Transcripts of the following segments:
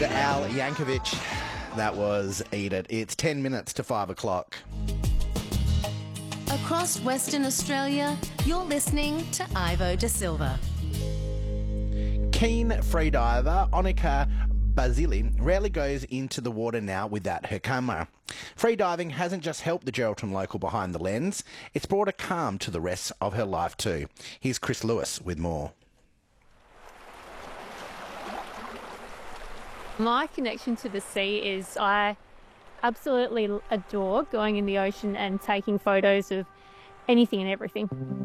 Al Yankovic, that was Eat It. It's 10 minutes to 5 o'clock. Across Western Australia, you're listening to Ivo Da Silva. Keen freediver Onika Basili rarely goes into the water now without her camera. Freediving hasn't just helped the Geraldton local behind the lens, it's brought a calm to the rest of her life too. Here's Chris Lewis with more. My connection to the sea is I absolutely adore going in the ocean and taking photos of anything and everything.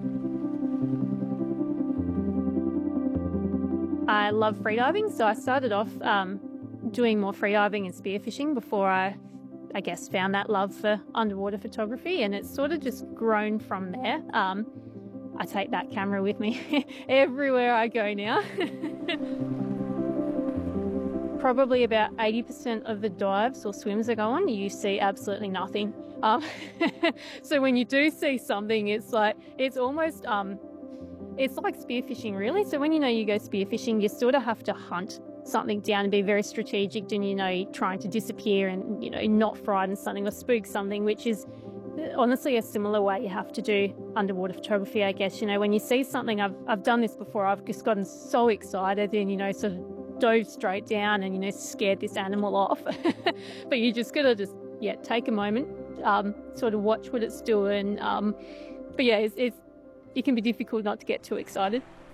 I love freediving, so I started off doing more freediving and spearfishing before I guess, found that love for underwater photography, and it's sort of just grown from there. I take that camera with me everywhere I go now. Probably about 80% of the dives or swims I go on, you see absolutely nothing. So when you do see something, it's almost, it's like spearfishing really. So when you go spearfishing, you sort of have to hunt something down and be very strategic and, trying to disappear and, not frighten something or spook something, which is honestly a similar way you have to do underwater photography, I guess. When you see something, I've done this before, I've just gotten so excited and, sort of dove straight down and scared this animal off. But you just gotta take a moment, sort of watch what it's doing. But yeah, it can be difficult not to get too excited.